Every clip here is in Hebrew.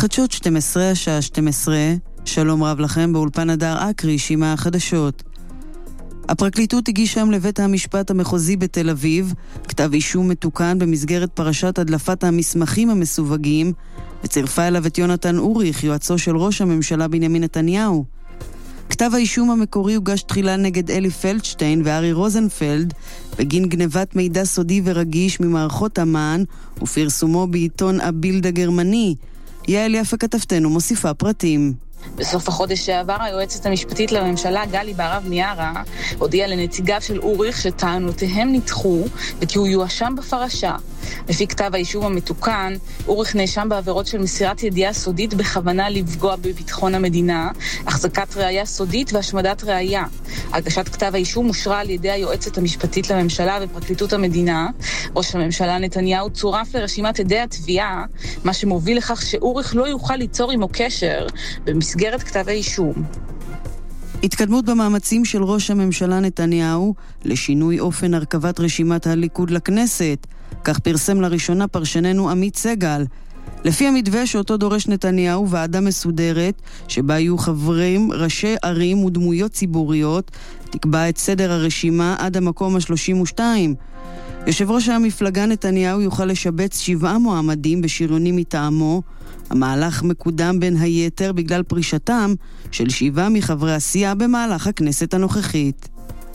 חדשות 12 השעה 12, שלום רב לכם באולפן הדר אקרי, שימה החדשות. הפרקליטות הגישה שם לבית המשפט המחוזי בתל אביב כתב אישום מתוקן במסגרת פרשת הדלפת המסמכים המסווגים, וצירפה אליו את יונתן אוריך, יועצו של ראש הממשלה בנימין נתניהו. כתב האישום המקורי הוגש תחילה נגד אלי פלדשטיין וארי רוזנפלד בגין גנבת מידע סודי ורגיש ממערכות אמ"ן ופרסומו בעיתון הבילד הגרמני. יעל יפה כתבתנו מוסיפה פרטים. בסוף החודש שעבר היועצת המשפטית לממשלה גלי בהרב מיארה הודיעה לנציגיו של אוריך שטענותיהם נדחו וכי הוא יואשם בפרשה. לפי כתב האישום המתוקן, אוריך נאשם בעבירות של מסירת ידיעה סודית בכוונה לפגוע בביטחון המדינה, החזקת ראייה סודית והשמדת ראייה. הגשת כתב האישום אושרה על ידי היועצת המשפטית לממשלה ופרקליטות המדינה. ראש הממשלה נתניהו צורף לרשימת עדי התביעה, מה שמוביל לכך שאוריך לא יוכל ליצור עמו קשר במסגרת כתב האישום. התקדמות במאמצים של ראש הממשלה נתניהו לשינוי אופן הרכבת רשימת הליכוד לכנסת, כך פרסם לראשונה פרשננו עמית סגל. לפי המתווה שאותו דורש נתניהו, ועדה מסודרת שבה יהיו חברים, ראשי ערים ודמויות ציבוריות, תקבע את סדר הרשימה עד המקום ה-32. יושב ראש המפלגה נתניהו יוכל לשבץ 7 מועמדים בשריונים מטעמו. המהלך מקודם בין היתר בגלל פרישתם של 7 מחברי הסיעה במהלך הכנסת הנוכחית.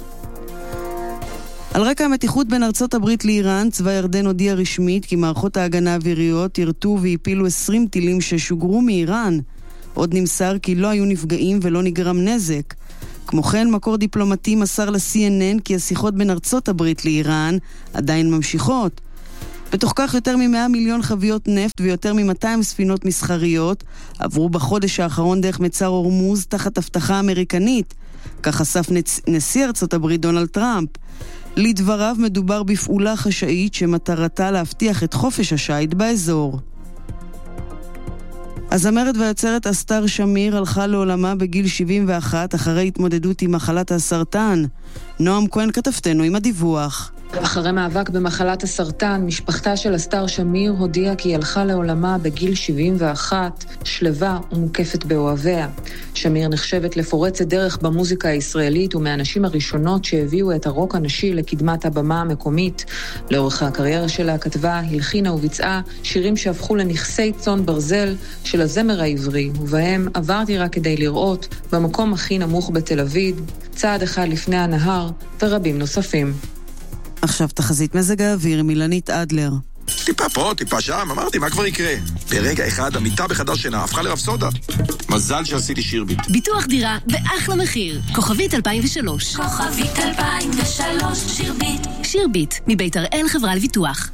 על רקע המתיחות בין ארצות הברית לאיראן, צבא ירדן הודיע רשמית כי מערכות ההגנה האוויריות ירתו והפילו 20 טילים ששוגרו מאיראן. עוד נמסר כי לא היו נפגעים ולא נגרם נזק. כמו כן, מקור דיפלומטי מסר ל-CNN כי השיחות בין ארצות הברית לאיראן עדיין ממשיכות. בתוך כך יותר מ100 מיליון חביות נפט ויותר מ200 ספינות מסחריות עברו בחודש האחרון דרך מצר הורמוז תחת הבטחה אמריקנית. כך חשף נשיא ארצות הברית דונלד טראמפ. לדבריו מדובר בפעולה חשאית שמטרתה להבטיח את חופש השייט באזור. הזמרת והיוצרת אסתר שמיר הלכה לעולמה בגיל 71 אחרי התמודדות עם מחלת הסרטן. נועם כהן כתבתנו עם הדיווח. אחרי מאבק במחלת הסרטן, משפחתה של אסתר שמיר הודיעה כי היא הלכה לעולמה בגיל 71, שלווה ומוקפת באוהביה. שמיר נחשבת לפורצת דרך במוזיקה הישראלית ומהנשים הראשונות שהביאו את הרוק הנשי לקדמת הבמה המקומית. לאורך הקריירה שלה כתבה, הלחינה וביצעה שירים שהפכו לנכסי צאן ברזל של הזמר העברי, ובהם עברתי רק כדי לראות, במקום הכי נמוך בתל אביב, צעד אחד לפני הנהר ורבים נוספים. עכשיו תחזית מזג האוויר עם אילנית אדלר. טיפה פה, טיפה שם, אמרתי, מה כבר יקרה? ברגע אחד, המיטה בחדר שינה הפכה לרפסודה. מזל שעשיתי שירביט. ביטוח דירה באחלה מחיר. כוכבית 2003. כוכבית 2003, שירביט. שירביט, מבית הראל חברה לביטוח.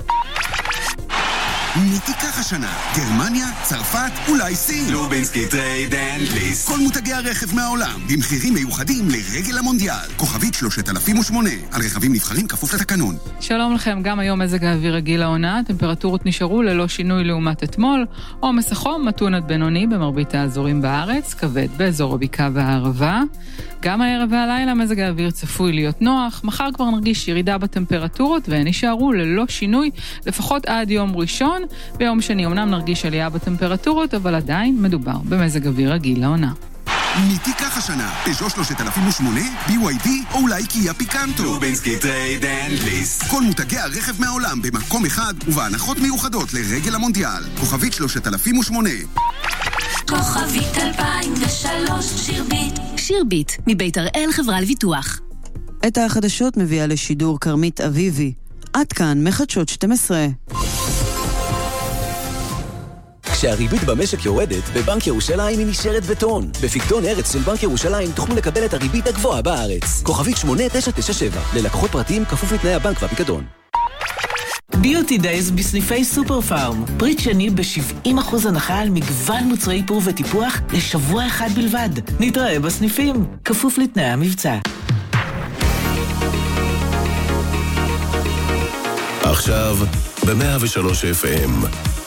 מי תיקח השנה? גרמניה, צרפת, אולי סין? לובינסקי טרייד אנד ליסט. כל מותגי הרכב מהעולם, במחירים מיוחדים לרגל המונדיאל. כוכבית 3008, על רכבים נבחרים כפוף לתקנון. שלום לכם, גם היום מזג האוויר רגיל לעונה, טמפרטורות נשארו ללא שינוי לעומת אתמול, עומס החום מתון עד בינוני במרבית האזורים בארץ, כבד באזור הבקעה והערבה. גם הערב והלילה מזג האוויר צפוי להיות נוח, מחר כבר נרגיש ירידה בטמפרטורות והן יישארו ללא שינוי לפחות עד יום ראשון. ביום שני אמנם נרגיש עלייה בטמפרטורות, אבל עדיין מדובר במזג אוויר רגיל לעונה. מי תיקח השנה? פז'ו 3008, BYD או אולי קיה פיקנטו? לובינסקי טרייד אנד ליסט. כל מותגי הרכב מהעולם במקום אחד ובהנחות מיוחדות לרגל המונדיאל. כוכבית 3008. כוכבית 2003, שירביט. שירביט, מבית הראל חברה לביטוח. את החדשות מביאה לשידור קרמית אביבי. עד כאן מחדשות 12. כשהריבית במשק יורדת, בבנק ירושלים היא נשארת בטון. בפיקדון ארץ של בנק ירושלים תוכלו לקבל את הריבית הגבוהה בארץ. כוכבית 8997, ללקוחות פרטיים כפוף לתנאי הבנק והפיקדון. ביוטי דייז בסניפי סופר פארם. פריט שני ב-70% הנחה על מגוון מוצרי איפור וטיפוח לשבוע אחד בלבד. נתראה בסניפים, כפוף לתנאי המבצע. עכשיו, ב-103 FM.